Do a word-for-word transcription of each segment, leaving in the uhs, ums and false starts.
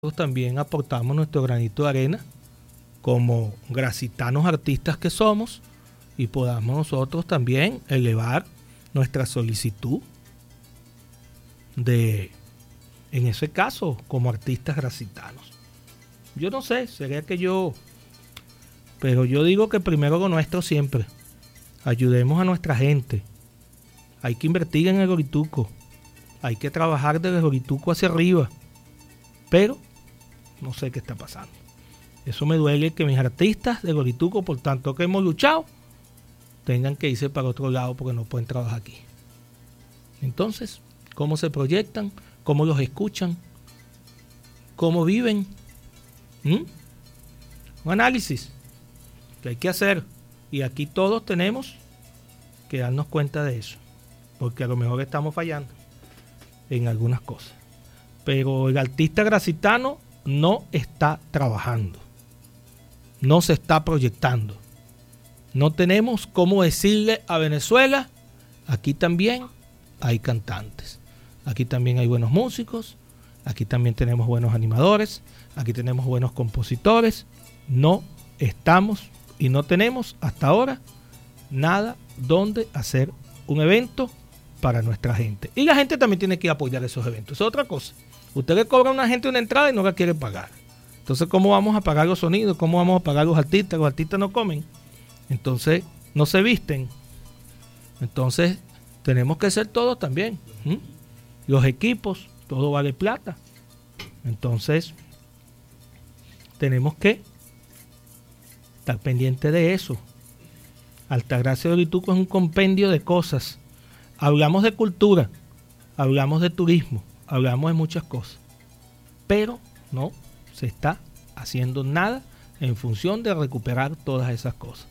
también aportamos nuestro granito de arena como gracitanos artistas que somos y podamos nosotros también elevar nuestra solicitud de, en ese caso, como artistas gracitanos. Yo no sé, sería que yo, pero yo digo que primero lo nuestro siempre. Ayudemos a nuestra gente. Hay que invertir en el Orituco. Hay que trabajar desde el Orituco hacia arriba. Pero no sé qué está pasando. Eso me duele que mis artistas de Orituco, por tanto que hemos luchado, tengan que irse para otro lado porque no pueden trabajar aquí. Entonces, ¿cómo se proyectan? ¿Cómo los escuchan? ¿Cómo viven? ¿Mm? Un análisis que hay que hacer. Y aquí todos tenemos que darnos cuenta de eso. Porque a lo mejor estamos fallando en algunas cosas. Pero el artista gracitano no está trabajando. No se está proyectando. No tenemos cómo decirle a Venezuela, aquí también hay cantantes. Aquí también hay buenos músicos. Aquí también tenemos buenos animadores. Aquí tenemos buenos compositores. No estamos y no tenemos hasta ahora nada donde hacer un evento para nuestra gente. Y la gente también tiene que apoyar esos eventos. Eso es otra cosa. Usted le cobra a una gente una entrada y no la quiere pagar. Entonces, ¿cómo vamos a pagar los sonidos? ¿Cómo vamos a pagar los artistas? Los artistas no comen. Entonces, no se visten. Entonces, tenemos que ser todos también. ¿Mm? Los equipos, todo vale plata. Entonces, tenemos que estar pendientes de eso. Altagracia de Orituco es un compendio de cosas. Hablamos de cultura, hablamos de turismo, hablamos de muchas cosas, pero no se está haciendo nada en función de recuperar todas esas cosas.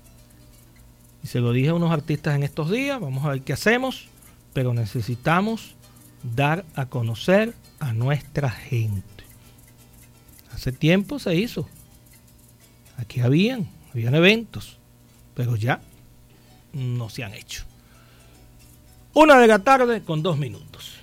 Y se lo dije a unos artistas en estos días, vamos a ver qué hacemos, pero necesitamos dar a conocer a nuestra gente. Hace tiempo se hizo, aquí habían, habían eventos, pero ya no se han hecho. Una de la tarde con dos minutos.